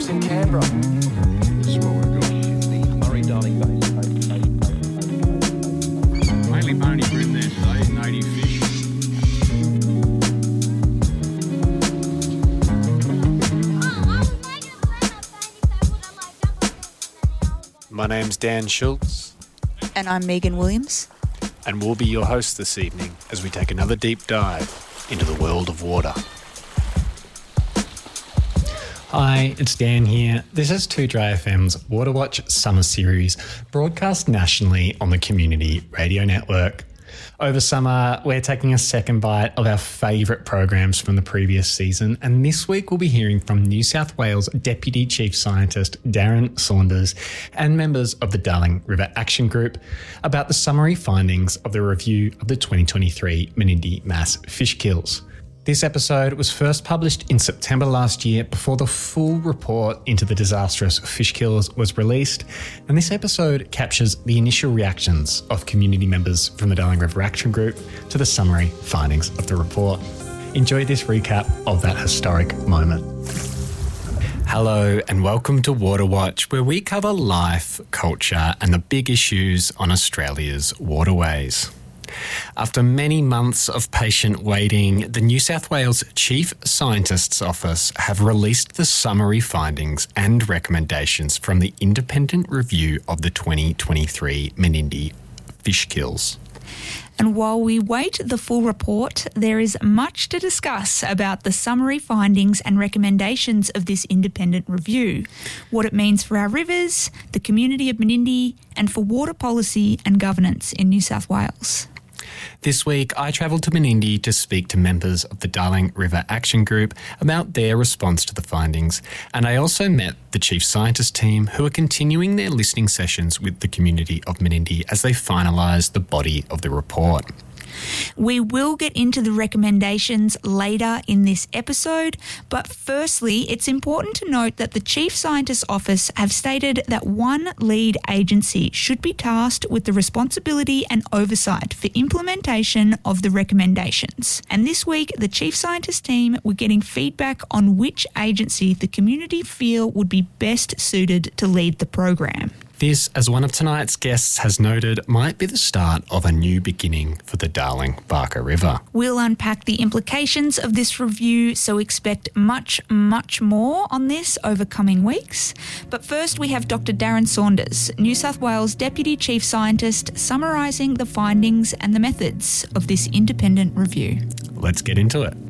docks in Canberra. This is what we've got here, the Murray-Darling Basin. Mainly bony bream there today, native fish. My name's Dan Schultz. And I'm Megan Williams. And we'll be your hosts this evening as we take another deep dive into the world of water. Hi, it's Dan here. This is 2 Dry FM's Water Watch Summer Series, broadcast nationally on the Community Radio Network. Over summer, we're taking a second bite of our favourite programs from the previous season, and this week we'll be hearing from New South Wales Deputy Chief Scientist Darren Saunders and members of the Darling River Action Group about the summary findings of the review of the 2023 Menindee mass fish kills. This episode was first published in September last year before the full report into the disastrous fish kills was released, and this episode captures the initial reactions of community members from the Darling River Action Group to the summary findings of the report. Enjoy this recap of that historic moment. Hello and welcome to Water Watch, where we cover life, culture and the big issues on Australia's waterways. After many months of patient waiting, the New South Wales Chief Scientist's Office have released the summary findings and recommendations from the independent review of the 2023 Menindee fish kills. And while we wait the full report, there is much to discuss about the summary findings and recommendations of this independent review, what it means for our rivers, the community of Menindee, and for water policy and governance in New South Wales. This week, I travelled to Menindee to speak to members of the Darling River Action Group about their response to the findings, and I also met the Chief Scientist team who are continuing their listening sessions with the community of Menindee as they finalise the body of the report. We will get into the recommendations later in this episode, but firstly, it's important to note that the Chief Scientist's Office have stated that one lead agency should be tasked with the responsibility and oversight for implementation of the recommendations. And this week, the Chief Scientist team were getting feedback on which agency the community feel would be best suited to lead the program. This, as one of tonight's guests has noted, might be the start of a new beginning for the Darling-Barker River. We'll unpack the implications of this review, so expect much, much more on this over coming weeks. But first we have Dr. Darren Saunders, New South Wales Deputy Chief Scientist, summarising the findings and the methods of this independent review. Let's get into it.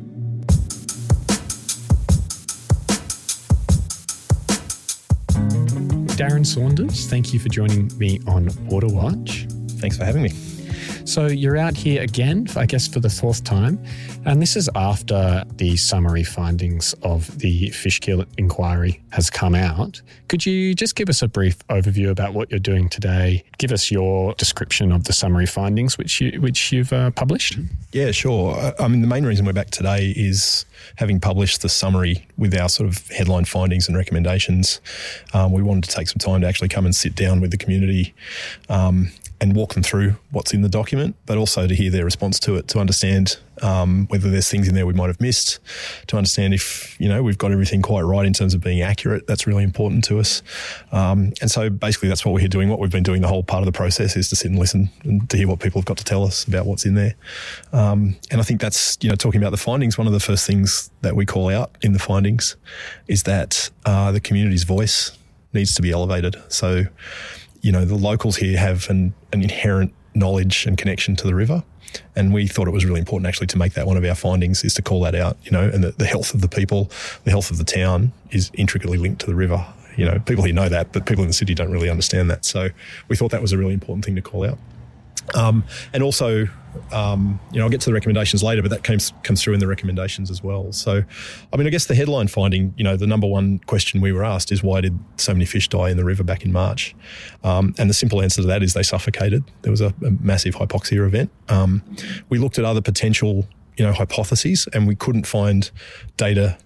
Darren Saunders, thank you for joining me on Water Watch. Thanks for having me. So you're out here again, I guess, for the 4th time, and this is after the summary findings of the fish kill inquiry has come out. Could you just give us a brief overview about what you're doing today? Give us your description of the summary findings which you've published. Yeah, sure. I mean, the main reason we're back today is having published the summary with our sort of headline findings and recommendations. We wanted to take some time to actually come and sit down with the community and walk them through what's in the document, but also to hear their response to it, to understand whether there's things in there we might have missed, to understand if, we've got everything quite right in terms of being accurate. That's really important to us. And so basically that's what we're here doing. What we've been doing the whole part of the process is to sit and listen and to hear what people have got to tell us about what's in there. And I think that's, talking about the findings, one of the first things that we call out in the findings is that the community's voice needs to be elevated. So, the locals here have an inherent knowledge and connection to the river. And we thought it was really important actually to make that one of our findings, is to call that out, and the health of the people, the health of the town is intricately linked to the river. People here know that, but people in the city don't really understand that. So we thought that was a really important thing to call out. And also, I'll get to the recommendations later, but that comes through in the recommendations as well. So, I mean, I guess the headline finding, the number one question we were asked is why did so many fish die in the river back in March? And the simple answer to that is they suffocated. There was a massive hypoxia event. We looked at other potential, hypotheses, and we couldn't find data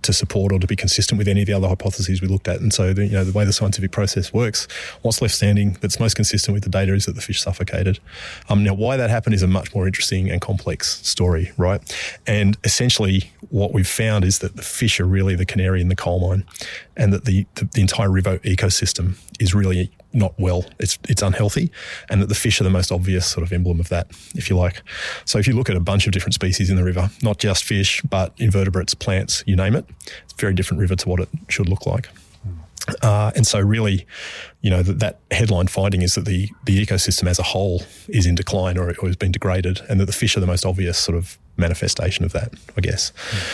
to support or to be consistent with any of the other hypotheses we looked at. And so, the way the scientific process works, what's left standing that's most consistent with the data is that the fish suffocated. Now, why that happened is a much more interesting and complex story, right? And essentially, what we've found is that the fish are really the canary in the coal mine, and that the entire river ecosystem is really not well. It's unhealthy, and that the fish are the most obvious sort of emblem of that, if you like. So if you look at a bunch of different species in the river, not just fish, but invertebrates, plants, you name it, it's a very different river to what it should look like. And so really, that headline finding is that the ecosystem as a whole is in decline or has been degraded, and that the fish are the most obvious sort of manifestation of that, I guess.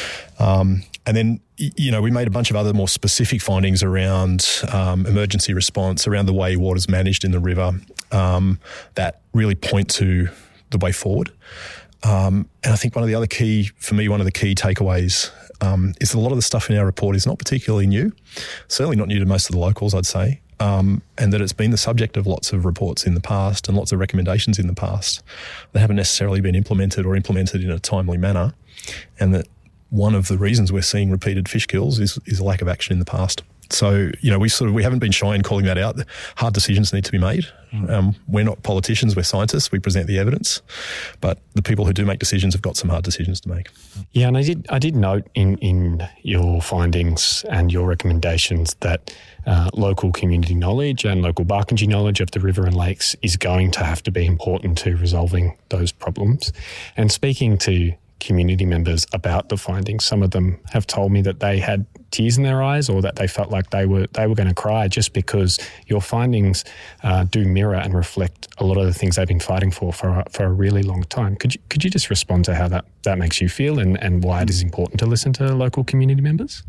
And then, we made a bunch of other more specific findings around emergency response, around the way water's managed in the river, that really point to the way forward. And I think one of the key takeaways is that a lot of the stuff in our report is not particularly new, certainly not new to most of the locals, I'd say, and that it's been the subject of lots of reports in the past and lots of recommendations in the past that haven't necessarily been implemented in a timely manner, and that one of the reasons we're seeing repeated fish kills is a lack of action in the past. So, we haven't been shy in calling that out. Hard decisions need to be made. We're not politicians, we're scientists. We present the evidence. But the people who do make decisions have got some hard decisions to make. Yeah, and I did note in your findings and your recommendations that local community knowledge and local Barkindji knowledge of the river and lakes is going to have to be important to resolving those problems. And speaking to community members about the findings, some of them have told me that they had tears in their eyes, or that they felt like they were going to cry, just because your findings do mirror and reflect a lot of the things they've been fighting for a really long time. Could you just respond to how that makes you feel and why it is important to listen to local community members?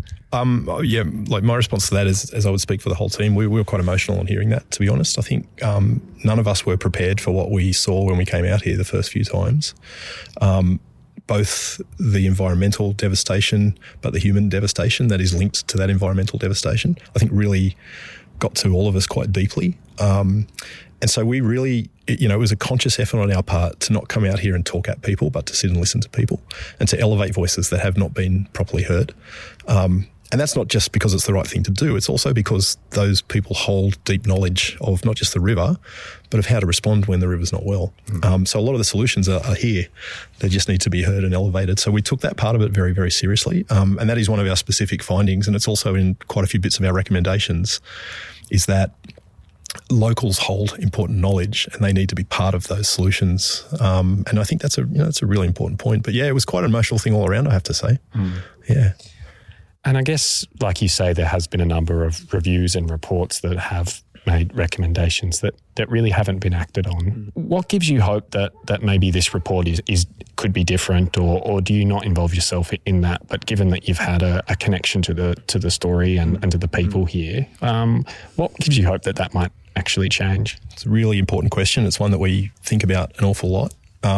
My response to that is, as I would speak for the whole team, we were quite emotional on hearing that, to be honest. I think none of us were prepared for what we saw when we came out here the first few times. Both the environmental devastation, but the human devastation that is linked to that environmental devastation, I think really got to all of us quite deeply. And so we really, it was a conscious effort on our part to not come out here and talk at people, but to sit and listen to people and to elevate voices that have not been properly heard. And that's not just because it's the right thing to do. It's also because those people hold deep knowledge of not just the river, but of how to respond when the river's not well. So a lot of the solutions are here. They just need to be heard and elevated. So we took that part of it very, very seriously. And that is one of our specific findings. And it's also in quite a few bits of our recommendations, is that locals hold important knowledge and they need to be part of those solutions. And I think that's a really important point. But yeah, it was quite an emotional thing all around, I have to say. Yeah. And I guess, like you say, there has been a number of reviews and reports that have made recommendations that really haven't been acted on. What gives you hope that maybe this report could be different, or do you not involve yourself in that? But given that you've had a connection to the story and to the people here, what gives you hope that might actually change? It's a really important question. It's one that we think about an awful lot.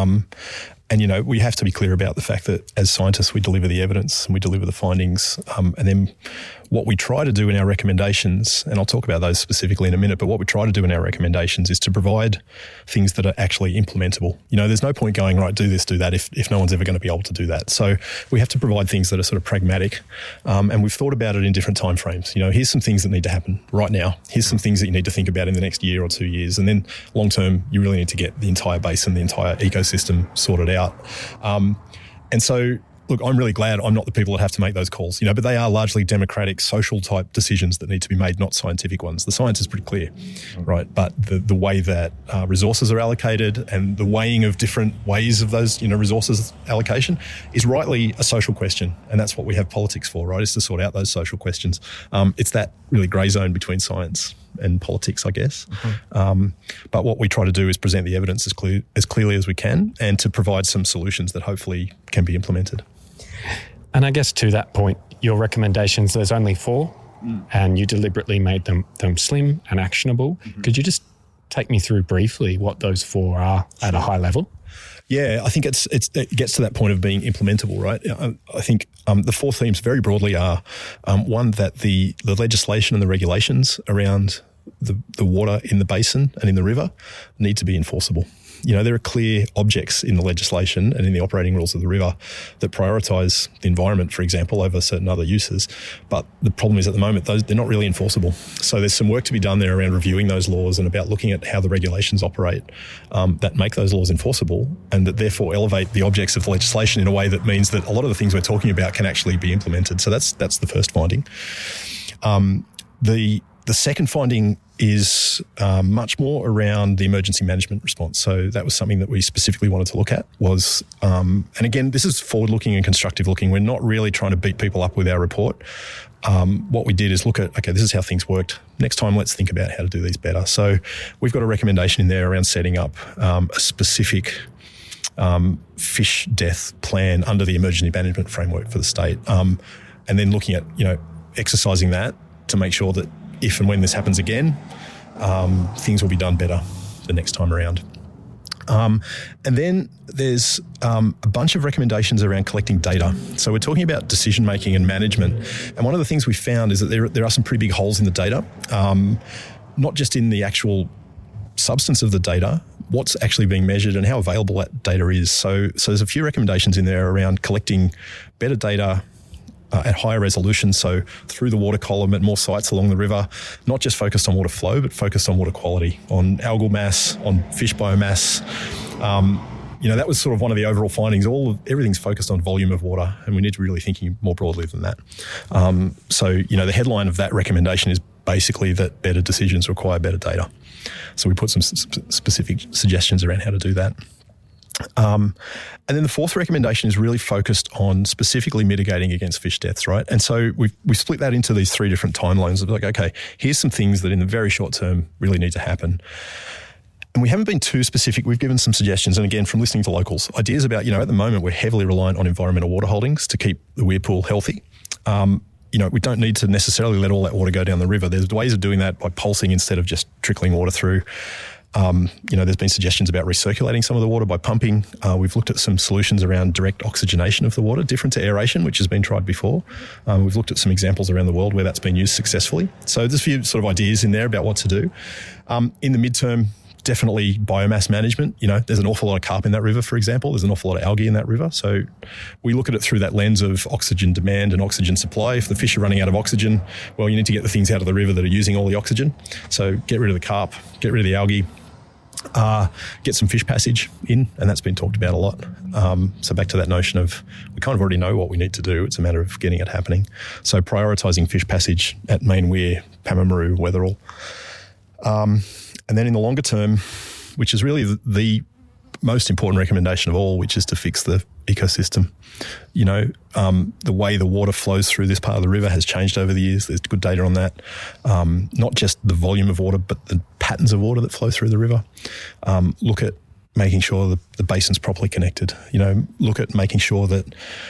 And, we have to be clear about the fact that as scientists, we deliver the evidence and we deliver the findings. And then what we try to do in our recommendations, and I'll talk about those specifically in a minute, but what we try to do in our recommendations is to provide things that are actually implementable. There's no point going, right, do this, do that, if no one's ever going to be able to do that. So we have to provide things that are sort of pragmatic. And we've thought about it in different timeframes. Here's some things that need to happen right now. Here's some things that you need to think about in the next year or 2 years. And then long term, you really need to get the entire basin, the entire ecosystem sorted out. And so, look, I'm really glad I'm not the people that have to make those calls, but they are largely democratic, social type decisions that need to be made, not scientific ones. The science is pretty clear, right? But the way that resources are allocated and the weighing of different ways of those, resources allocation is rightly a social question. And that's what we have politics for, right? Is to sort out those social questions. It's that really grey zone between science and politics, I guess. But what we try to do is present the evidence as clearly as we can and to provide some solutions that hopefully can be implemented. And I guess to that point, your recommendations, there's only 4 and you deliberately made them slim and actionable. Could you just take me through briefly what those 4 are at a high level? Yeah, I think it gets to that point of being implementable, right? I think the 4 themes very broadly are, one, that the legislation and the regulations around the water in the basin and in the river need to be enforceable. There are clear objects in the legislation and in the operating rules of the river that prioritise the environment, for example, over certain other uses. But the problem is at the moment, they're not really enforceable. So there's some work to be done there around reviewing those laws and about looking at how the regulations operate that make those laws enforceable and that therefore elevate the objects of the legislation in a way that means that a lot of the things we're talking about can actually be implemented. So that's the first finding. The second finding is much more around the emergency management response. So that was something that we specifically wanted to look at was, and again, this is forward-looking and constructive-looking. We're not really trying to beat people up with our report. What we did is look at, okay, this is how things worked. Next time, let's think about how to do these better. So we've got a recommendation in there around setting up a specific fish death plan under the emergency management framework for the state, and then looking at, exercising that to make sure that if and when this happens again, things will be done better the next time around. And then there's a bunch of recommendations around collecting data. So we're talking about decision-making and management. And one of the things we found is that there are some pretty big holes in the data, not just in the actual substance of the data, what's actually being measured and how available that data is. So there's a few recommendations in there around collecting better data at higher resolution, so through the water column at more sites along the river, not just focused on water flow, but focused on water quality, on algal mass, on fish biomass. That was sort of one of the overall findings. Everything's focused on volume of water, and we need to really thinking more broadly than that. The headline of that recommendation is basically that better decisions require better data. So we put some specific suggestions around how to do that. And then the fourth recommendation is really focused on specifically mitigating against fish deaths, right? And so we split that into these three different timelines of like, okay, here's some things that in the very short term really need to happen. And we haven't been too specific. We've given some suggestions. And again, from listening to locals, ideas about, at the moment we're heavily reliant on environmental water holdings to keep the weir pool healthy. We don't need to necessarily let all that water go down the river. There's ways of doing that by pulsing instead of just trickling water through. There's been suggestions about recirculating some of the water by pumping. We've looked at some solutions around direct oxygenation of the water, different to aeration, which has been tried before. We've looked at some examples around the world where that's been used successfully. So there's a few sort of ideas in there about what to do. In the midterm, definitely biomass management. There's an awful lot of carp in that river, for example. There's an awful lot of algae in that river. So we look at it through that lens of oxygen demand and oxygen supply. If the fish are running out of oxygen, well, you need to get the things out of the river that are using all the oxygen. So get rid of the carp, get rid of the algae, get some fish passage in, and that's been talked about a lot. So back to that notion of we kind of already know what we need to do. It's a matter of getting it happening. So prioritising fish passage at Main Weir, Pamamaroo, Wetherill. And then in the longer term, which is really the most important recommendation of all, which is to fix the ecosystem. The way the water flows through this part of the river has changed over the years. There's good data on that. Not just the volume of water, but the patterns of water that flow through the river. Look at making sure the basin's properly connected. Look at making sure that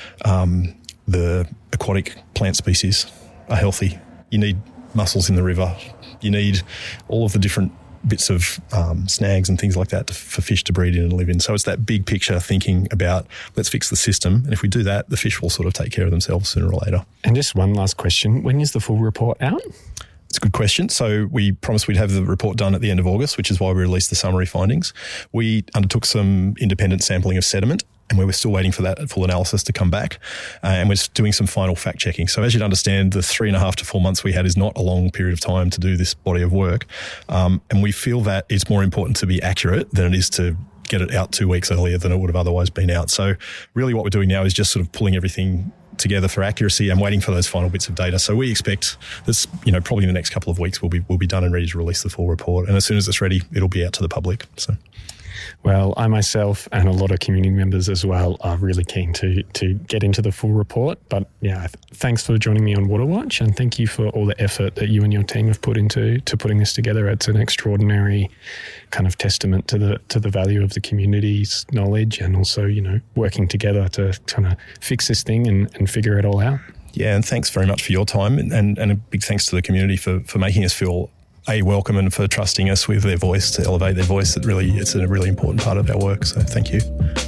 the aquatic plant species are healthy. You need mussels in the river. You need all of the different bits of snags and things like that for fish to breed in and live in. So it's that big picture thinking about let's fix the system. And if we do that, the fish will sort of take care of themselves sooner or later. And just one last question. When is the full report out? It's a good question. So we promised we'd have the report done at the end of August, which is why we released the summary findings. We undertook some independent sampling of sediment, and we were still waiting for that full analysis to come back. And we're doing some final fact checking. So as you'd understand, the 3.5 to 4 months we had is not a long period of time to do this body of work. And we feel that it's more important to be accurate than it is to get it out 2 weeks earlier than it would have otherwise been out. So really what we're doing now is just sort of pulling everything together for accuracy and waiting for those final bits of data. So we expect this, probably in the next couple of weeks we'll be done and ready to release the full report. And as soon as it's ready, it'll be out to the public. So. Well, I myself and a lot of community members as well are really keen to get into the full report. But yeah, thanks for joining me on Water Watch, and thank you for all the effort that you and your team have put into putting this together. It's an extraordinary kind of testament to the value of the community's knowledge, and also, working together to kind of fix this thing and figure it all out. Yeah, and thanks very much for your time, and a big thanks to the community for making us feel welcome and for trusting us with their voice to elevate their voice. It's a really important part of our work. So thank you.